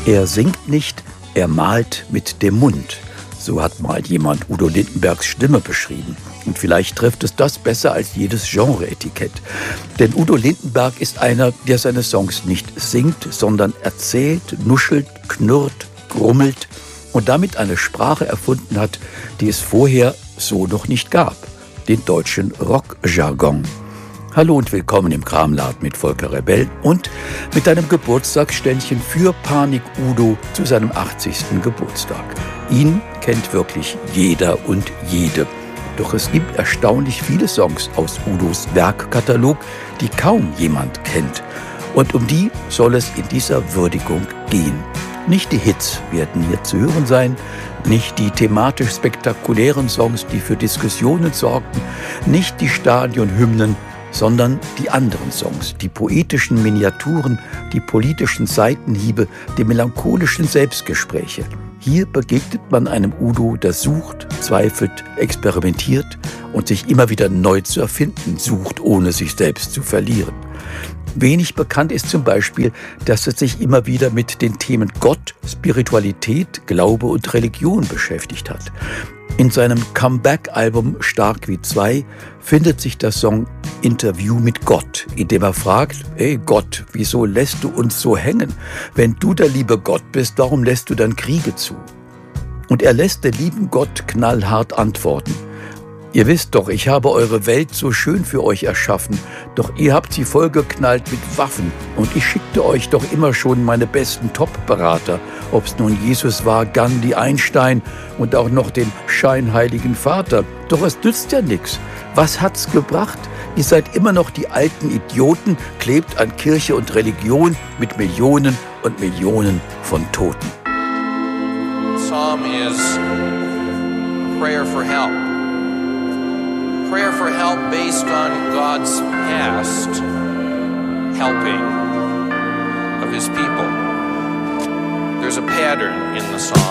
Er singt nicht, er malt mit dem Mund. So hat mal jemand Udo Lindenbergs Stimme beschrieben. Und vielleicht trifft es das besser als jedes Genre-Etikett. Denn Udo Lindenberg ist einer, der seine Songs nicht singt, sondern erzählt, nuschelt, knurrt, grummelt und damit eine Sprache erfunden hat, die es vorher so noch nicht gab. Den deutschen Rockjargon. Hallo und willkommen im Kramladen mit Volker Rebell und mit einem Geburtstagsständchen für Panik Udo zu seinem 80. Geburtstag. Ihn kennt wirklich jeder und jede. Doch es gibt erstaunlich viele Songs aus Udos Werkkatalog, die kaum jemand kennt. Und um die soll es in dieser Würdigung gehen. Nicht die Hits werden hier zu hören sein, nicht die thematisch spektakulären Songs, die für Diskussionen sorgten, nicht die Stadionhymnen, sondern die anderen Songs, die poetischen Miniaturen, die politischen Seitenhiebe, die melancholischen Selbstgespräche. Hier begegnet man einem Udo, der sucht, zweifelt, experimentiert und sich immer wieder neu zu erfinden sucht, ohne sich selbst zu verlieren. Wenig bekannt ist zum Beispiel, dass er sich immer wieder mit den Themen Gott, Spiritualität, Glaube und Religion beschäftigt hat. In seinem Comeback-Album Stark wie zwei findet sich der Song Interview mit Gott, in dem er fragt, ey Gott, wieso lässt du uns so hängen? Wenn du der liebe Gott bist, warum lässt du dann Kriege zu? Und er lässt den lieben Gott knallhart antworten. Ihr wisst doch, ich habe eure Welt so schön für euch erschaffen, doch ihr habt sie vollgeknallt mit Waffen und ich schickte euch doch immer schon meine besten Top-Berater, ob's nun Jesus war, Gandhi, Einstein und auch noch den scheinheiligen Vater. Doch es nützt ja nichts. Was hat's gebracht? Ihr seid immer noch die alten Idioten, klebt an Kirche und Religion mit Millionen und Millionen von Toten. Psalm is a prayer for help. Prayer for help based on God's past helping of his people. There's a pattern in the psalm.